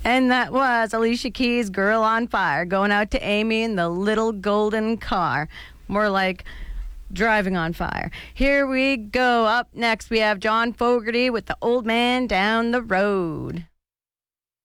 And that was Alicia Keys' Girl on Fire, going out to Amy in the little golden car. More like driving on fire. Here we go. Up next, we have John Fogerty with The Old Man Down the Road.